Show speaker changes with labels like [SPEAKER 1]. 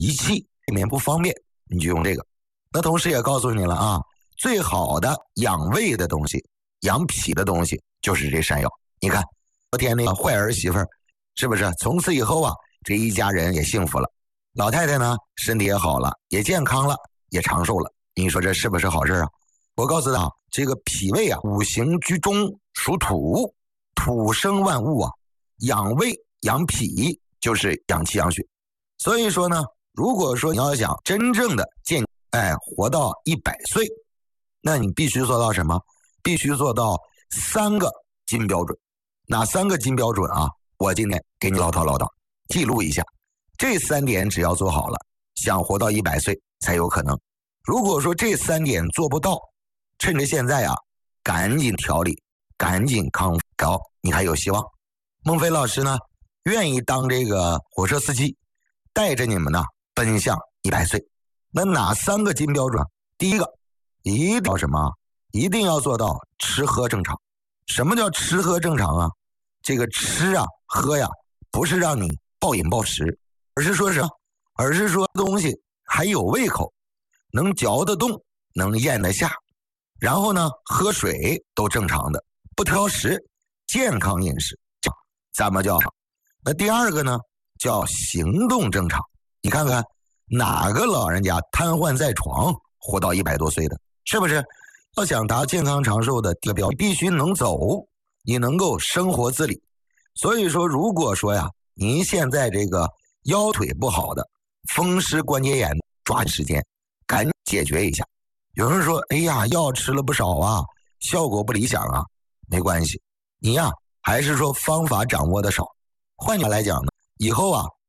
[SPEAKER 1] 仪器里面不方便，你就用这个。那同时也告诉你了啊，最好的养胃的东西、养脾的东西就是这山药。你看昨天那个坏儿媳妇是不是从此以后啊，这一家人也幸福了，老太太呢身体也好了，也健康了，也长寿了。你说这是不是好事啊？我告诉他，这个脾胃啊，五行居中，属土，土生万物啊，养胃养脾就是养气养血。所以说呢，如果说你要想真正的活到100岁，那你必须做到什么？必须做到3个金标准。哪3个金标准啊？我今天给你唠叨记录一下。这3点只要做好了，想活到100岁才有可能。如果说这3点做不到，趁着现在啊，赶紧调理，赶紧康复，你还有希望。孟非老师呢，愿意当这个火车司机，带着你们呢奔向100岁。那哪3个金标准？第一个，一定要什么？一定要做到吃喝正常。什么叫吃喝正常啊？这个吃啊喝呀，不是让你暴饮暴食，而是说什么？而是说东西还有胃口，能嚼得动，能咽得下。然后呢，喝水都正常的，不挑食，健康饮食，咱们叫。那第2个呢，叫行动正常。你看看哪个老人家瘫痪在床活到100多岁的，是不是？要想达健康长寿的标准，必须能走，你能够生活自理。所以说，如果说呀，您现在这个腰腿不好的，风湿关节炎，抓紧时间赶紧解决一下。有人说，哎呀，药吃了不少啊，效果不理想啊。没关系，你呀还是说方法掌握的少。换句话来讲呢，以后啊